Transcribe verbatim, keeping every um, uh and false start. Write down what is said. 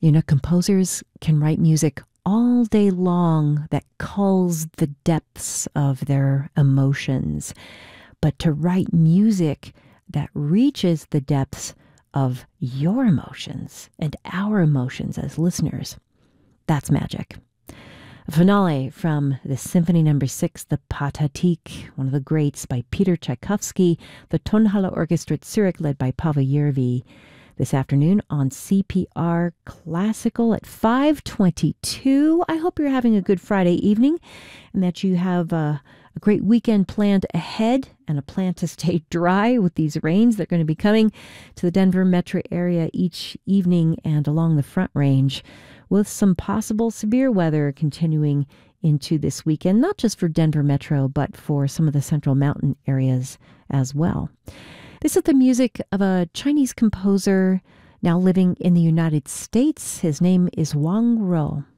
You know, composers can write music all day long that culls the depths of their emotions. But to write music that reaches the depths of your emotions and our emotions as listeners, that's magic. A finale from the Symphony Number Six, the Pathetique, one of the greats by Peter Tchaikovsky, the Tonhalle Orchestra at Zurich, led by Pavel Järvi, this afternoon on C P R Classical at five twenty-two. I hope you're having a good Friday evening and that you have uh, a great weekend planned ahead and a plan to stay dry with these rains that are going to be coming to the Denver metro area each evening and along the Front Range, with some possible severe weather continuing into this weekend, not just for Denver metro, but for some of the central mountain areas as well. This is the music of a Chinese composer now living in the United States. His name is Wang Ro.